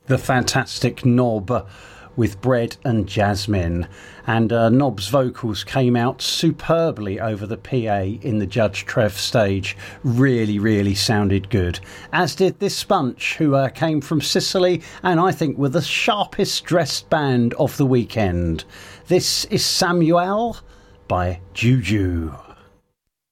The fantastic Knob with Bread and Jasmine. And Knob's vocals came out superbly over the PA in the Judge Trev stage. Really, really sounded good. As did this bunch, who came from Sicily and I think were the sharpest dressed band of the weekend. This is Samuel by Juju.